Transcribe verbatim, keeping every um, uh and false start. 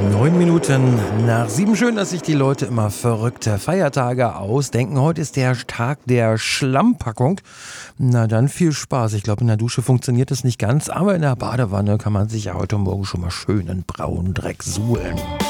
Neun Minuten nach sieben. Schön, dass sich die Leute immer verrückte Feiertage ausdenken. Heute ist der Tag der Schlammpackung. Na dann viel Spaß. Ich glaube, in der Dusche funktioniert es nicht ganz, aber in der Badewanne kann man sich ja heute Morgen schon mal schön in braunen Dreck suhlen.